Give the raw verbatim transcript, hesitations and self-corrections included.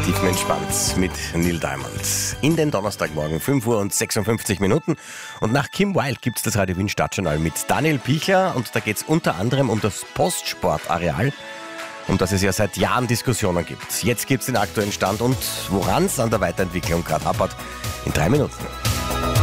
Tiefenentspannt mit Neil Diamond. In den Donnerstagmorgen, fünf Uhr und sechsundfünfzig Minuten. Und nach Kim Wilde gibt es das Radio Wien Stadtjournal mit Daniel Pichler. Und da geht es unter anderem um das Postsportareal, um das es ja seit Jahren Diskussionen gibt. Jetzt gibt es den aktuellen Stand und woran es an der Weiterentwicklung gerade hapert. In drei Minuten.